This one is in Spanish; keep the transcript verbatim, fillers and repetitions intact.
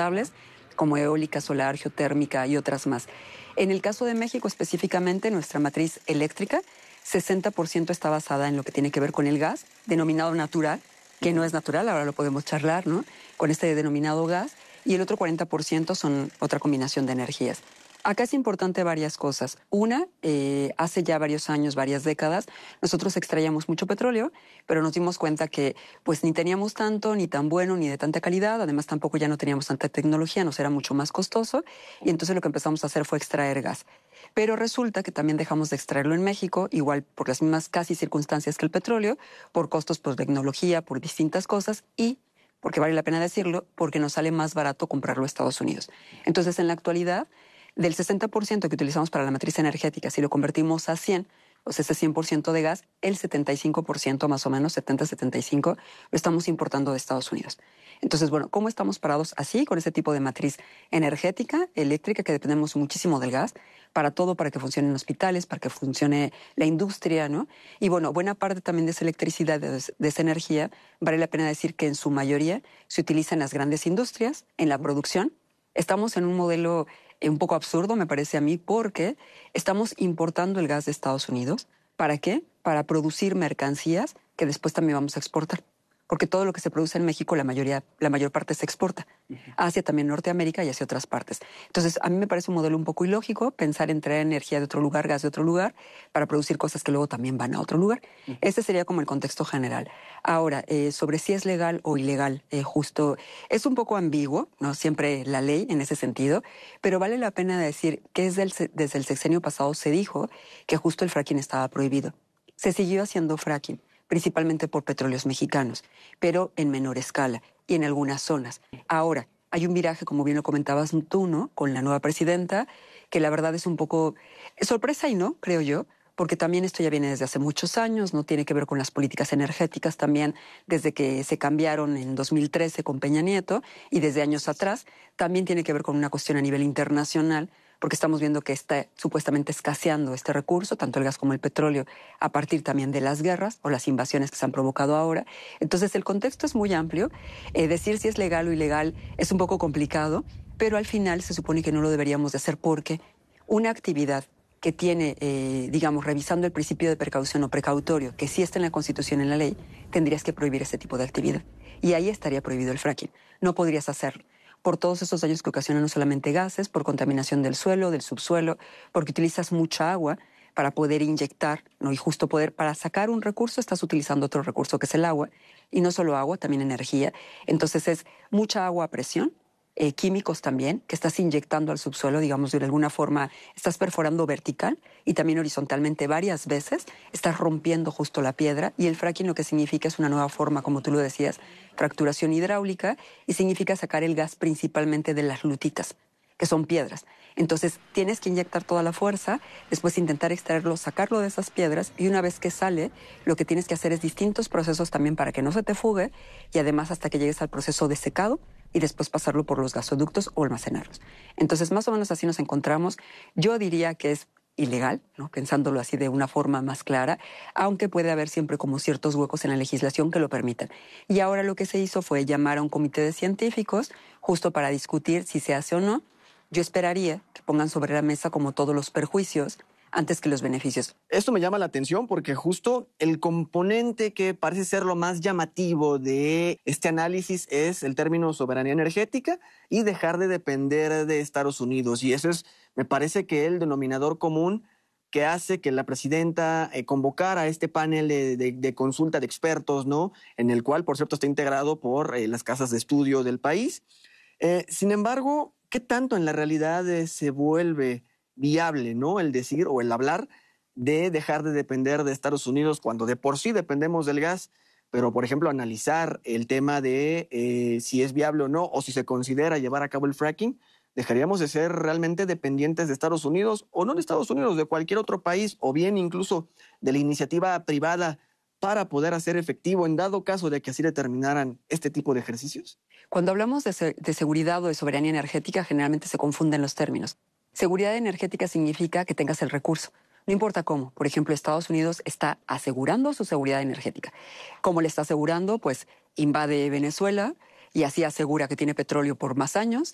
renovables, como eólica, solar, geotérmica y otras más. En el caso de México específicamente, nuestra matriz eléctrica, sesenta por ciento está basada en lo que tiene que ver con el gas, denominado natural, que no es natural, ahora lo podemos charlar, ¿no? Con este denominado gas, y el otro cuarenta por ciento son otra combinación de energías. Acá es importante varias cosas. Una, eh, hace ya varios años, varias décadas, nosotros extraíamos mucho petróleo, pero nos dimos cuenta que pues ni teníamos tanto, ni tan bueno, ni de tanta calidad. Además, tampoco ya no teníamos tanta tecnología, nos era mucho más costoso. Y entonces lo que empezamos a hacer fue extraer gas. Pero resulta que también dejamos de extraerlo en México, igual por las mismas casi circunstancias que el petróleo, por costos, por tecnología, por distintas cosas y, porque vale la pena decirlo, porque nos sale más barato comprarlo a Estados Unidos. Entonces, en la actualidad, del sesenta por ciento que utilizamos para la matriz energética, si lo convertimos a cien, o sea, ese cien por ciento de gas, el setenta y cinco por ciento más o menos, setenta a setenta y cinco por ciento, lo estamos importando de Estados Unidos. Entonces, bueno, ¿cómo estamos parados así, con ese tipo de matriz energética, eléctrica, que dependemos muchísimo del gas, para todo, para que funcionen hospitales, para que funcione la industria, ¿no? Y bueno, buena parte también de esa electricidad, de, de esa energía, vale la pena decir que en su mayoría se utiliza en las grandes industrias, en la producción. Estamos en un modelo un poco absurdo, me parece a mí, porque estamos importando el gas de Estados Unidos. ¿Para qué? Para producir mercancías que después también vamos a exportar. Porque todo lo que se produce en México, la mayoría, la mayor parte se exporta hacia también Norteamérica y hacia otras partes. Entonces, a mí me parece un modelo un poco ilógico pensar en traer energía de otro lugar, gas de otro lugar, para producir cosas que luego también van a otro lugar. Uh-huh. Ese sería como el contexto general. Ahora, eh, sobre si es legal o ilegal, eh, justo, es un poco ambiguo, no siempre la ley en ese sentido, pero vale la pena decir que desde el, desde el sexenio pasado se dijo que justo el fracking estaba prohibido. Se siguió haciendo fracking, principalmente por petróleos mexicanos, pero en menor escala y en algunas zonas. Ahora, hay un viraje, como bien lo comentabas tú, ¿no?, con la nueva presidenta, que la verdad es un poco sorpresa y no, creo yo, porque también esto ya viene desde hace muchos años, no tiene que ver con las políticas energéticas también, desde que se cambiaron en dos mil trece con Peña Nieto y desde años atrás, también tiene que ver con una cuestión a nivel internacional, porque estamos viendo que está supuestamente escaseando este recurso, tanto el gas como el petróleo, a partir también de las guerras o las invasiones que se han provocado ahora. Entonces, el contexto es muy amplio. Eh, decir si es legal o ilegal es un poco complicado, pero al final se supone que no lo deberíamos de hacer porque una actividad que tiene, eh, digamos, revisando el principio de precaución o precautorio, que sí está en la Constitución, en la ley, tendrías que prohibir ese tipo de actividad. Y ahí estaría prohibido el fracking. No podrías hacerlo por todos esos daños que ocasionan no solamente gases, por contaminación del suelo, del subsuelo, porque utilizas mucha agua para poder inyectar, ¿no? Y justo poder, para sacar un recurso, estás utilizando otro recurso que es el agua, y no solo agua, también energía. Entonces es mucha agua a presión, eh, químicos también, que estás inyectando al subsuelo, digamos, de alguna forma, estás perforando vertical y también horizontalmente varias veces, estás rompiendo justo la piedra, y el fracking lo que significa es una nueva forma, como tú lo decías, fracturación hidráulica, y significa sacar el gas principalmente de las lutitas, que son piedras. Entonces tienes que inyectar toda la fuerza, después intentar extraerlo, sacarlo de esas piedras, y una vez que sale, lo que tienes que hacer es distintos procesos también para que no se te fugue, y además hasta que llegues al proceso de secado, y después pasarlo por los gasoductos o almacenarlos. Entonces, más o menos así nos encontramos. Yo diría que es ilegal, ¿no?, pensándolo así de una forma más clara, aunque puede haber siempre como ciertos huecos en la legislación que lo permitan. Y ahora lo que se hizo fue llamar a un comité de científicos justo para discutir si se hace o no. Yo esperaría que pongan sobre la mesa como todos los perjuicios antes que los beneficios. Esto me llama la atención porque justo el componente que parece ser lo más llamativo de este análisis es el término soberanía energética y dejar de depender de Estados Unidos. Y eso es, me parece que el denominador común que hace que la presidenta eh, convocara este panel de, de, de consulta de expertos, ¿no?, en el cual, por cierto, está integrado por eh, las casas de estudio del país. Eh, sin embargo, ¿qué tanto en la realidad eh, se vuelve viable, ¿no?, el decir o el hablar de dejar de depender de Estados Unidos cuando de por sí dependemos del gas? Pero, por ejemplo, analizar el tema de eh, si es viable o no, o si se considera llevar a cabo el fracking, ¿dejaríamos de ser realmente dependientes de Estados Unidos, o no de Estados Unidos, de cualquier otro país, o bien incluso de la iniciativa privada para poder hacer efectivo en dado caso de que así determinaran este tipo de ejercicios? Cuando hablamos de, se de seguridad o de soberanía energética, generalmente se confunden los términos. Seguridad energética significa que tengas el recurso, no importa cómo. Por ejemplo, Estados Unidos está asegurando su seguridad energética. ¿Cómo le está asegurando? Pues invade Venezuela y así asegura que tiene petróleo por más años,